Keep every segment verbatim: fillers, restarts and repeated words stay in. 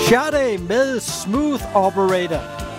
Sade med Smooth Operator.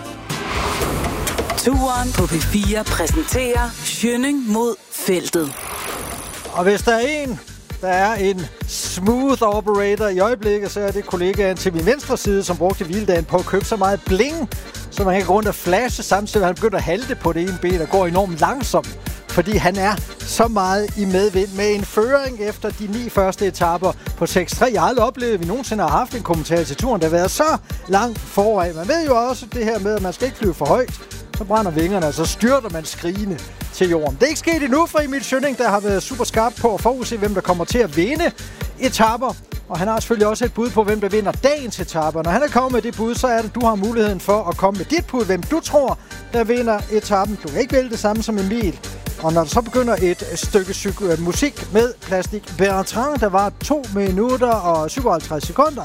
Turen på P fire præsenterer Schønning mod feltet. Og hvis der er en, der er en smooth operator i øjeblikket, så er det kollegaen til min venstre side, som brugte hviledagen på at købe så meget bling, så man kan gå rundt og flashe samtidig, at han begynder at halte på det ene ben og går enormt langsomt. Fordi han er så meget i medvind med en føring efter de ni første etaper på seks tre. Jeg har aldrig oplevet, at vi nogensinde har haft en kommentar til turen, der har været så langt foran. Man ved jo også det her med, at man skal ikke flyve for højt. Så brænder vingerne, og så styrter man skrigende til jorden. Det er ikke sket endnu for Emil Schønning, der har været super skarp på at forudse, hvem der kommer til at vinde etaper. Og han har selvfølgelig også et bud på, hvem der vinder dagens etaper. Når han er kommet med det bud, så er det, du har muligheden for at komme med dit bud, hvem du tror, der vinder etappen. Du kan ikke vælge det samme som Emil. Og når der så begynder et stykke psyk- musik med Plastic Bertrand, der var to minutter og syvoghalvtreds sekunder,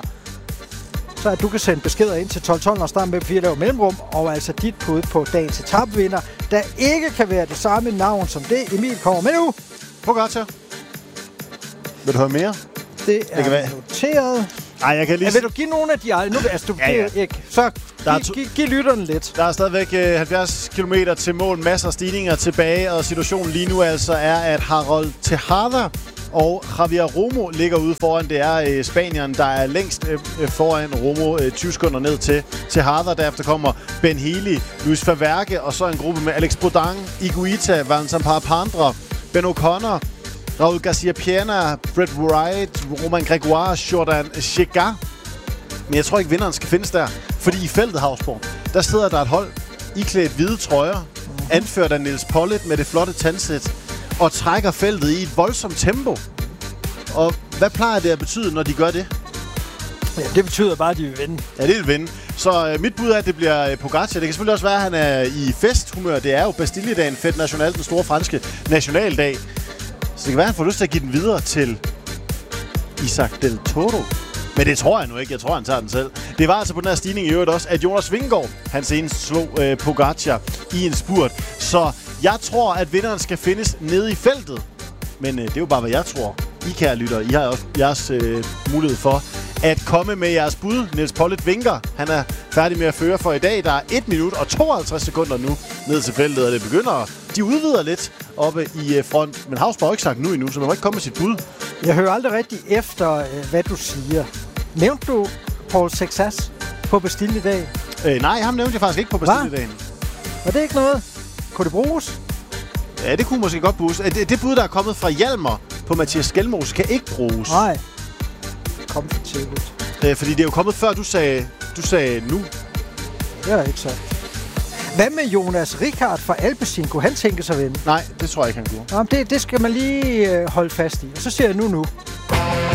så at du kan sende beskeder ind til tolv tolv og starte med fire laver mellemrum, og altså dit bud på dagens etapevinder, der ikke kan være det samme navn som det, Emil kommer med nu. Pogacar. Vil du høre mere? Det er det noteret. Ej, jeg kan lige... Ja, vil du give nogle af de andre? Nu, altså, du ja, ja. Ikke. Så der giv, to... giv, giv lytterne lidt. Der er stadigvæk øh, halvfjerds kilometer til mål, masser af stigninger tilbage, og situationen lige nu altså er, at Harold Tejada og Javier Romo ligger ude foran. Det er øh, Spanieren, der er længst øh, foran Romo, øh, tyve sekunder ned til Tejada. Derefter kommer Ben Healy, Luis Verwerke, og så en gruppe med Alex Bodin, Higuita, Vincent Parapandra, Ben O'Connor, Raul Garcia Piana, Brett Wright, Romain Grégoire, Jordan Chegar. Men jeg tror ikke, vinderen skal findes der. Fordi i feltet, Havsborg, der sidder der et hold iklædt hvide trøjer, anført af Niels Pollitt med det flotte tandsæt, og trækker feltet i et voldsomt tempo. Og hvad plejer det at betyde, når de gør det? Ja, det betyder bare, at de vil vinde. Ja, det vil vinde. Så øh, mit bud er, at det bliver øh, Pogacar. Det kan selvfølgelig også være, at han er i festhumør. Det er jo Bastilledagen, Fête Nationale, den store franske nationaldag. Så det kan være, at han får lyst til at give den videre til Isaac Del Toro. Men det tror jeg nu ikke. Jeg tror, han tager den selv. Det var altså på den her stigning i øvrigt også, at Jonas Vingegaard, han senest slog øh, Pogacar i en spurt. Så jeg tror, at vinderen skal findes nede i feltet. Men øh, det er jo bare, hvad jeg tror. I, kære lyttere, I har også jeres øh, mulighed for at komme med jeres bud. Niels Pollitt vinker. Han er færdig med at føre for i dag. Der er et minut og tooghalvtreds sekunder nu ned til feltet, og det begynder. De udvider lidt oppe i øh, front. Men Havsborg har ikke sagt nu endnu, så man må ikke komme med sit bud. Jeg hører aldrig rigtig efter, øh, hvad du siger. Nævnte du Paul Sexas på Bastilledag? Øh, nej, ham nævnte jeg faktisk ikke på Bastilledagen. Var det ikke noget? Kunne det bruges? Ja, det kunne måske godt bruges. Det, det bud, der er kommet fra Hjalmar på Mathias Skelmose, kan ikke bruges. Nej. Kom for tidligt. Øh, fordi det er jo kommet før, du sagde, du sagde nu. Det er ikke så. Hvad med Jonas Ricard fra Alpecin? Kunne han tænke sig at vinde? Nej, det tror jeg ikke, han kunne. Nå, det, det skal man lige øh, holde fast i. Og så siger jeg nu nu.